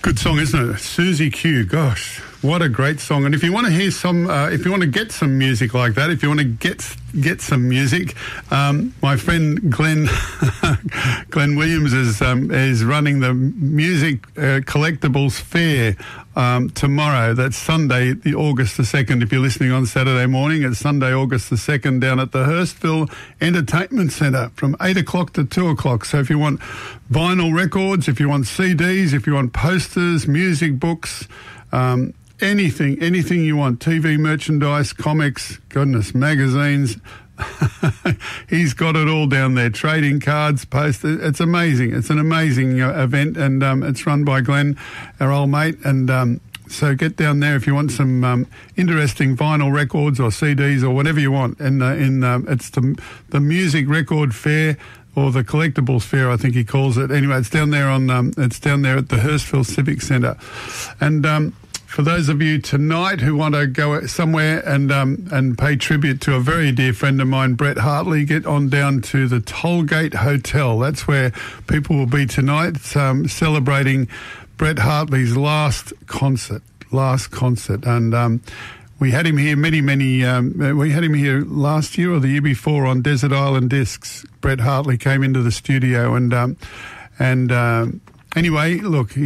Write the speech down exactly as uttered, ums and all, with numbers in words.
Good song, isn't it? Susie Q. Gosh, what a great song. And if you want to hear some, uh, if you want to get some music like that, if you want to get get some music, um, my friend Glenn Glenn Williams is um, is running the Music uh, Collectibles Fair um, tomorrow. That's Sunday, the August the second. If you're listening on Saturday morning, it's Sunday, August the second, down at the Hurstville Entertainment Centre from eight o'clock to two o'clock. So if you want vinyl records, if you want C Ds, if you want posters, music books, um, anything, anything you want, T V merchandise, comics, goodness, magazines, he's got it all down there, trading cards, posters. It's amazing. It's an amazing uh, event, and um, it's run by Glenn, our old mate, and um, so get down there if you want some um, interesting vinyl records or C Ds or whatever you want. And uh, in um, it's the, the Music Record Fair, or the Collectibles Fair, I think he calls it. Anyway, it's down there on um, it's down there at the Hurstville Civic Centre. And um, for those of you tonight who want to go somewhere and um, and pay tribute to a very dear friend of mine, Brett Hartley, get on down to the Tollgate Hotel. That's where people will be tonight, um, celebrating Brett Hartley's last concert, last concert, and. Um, We had him here many, many, um, we had him here last year or the year before on Desert Island Discs. Brett Hartley came into the studio and, um, and um, anyway, look,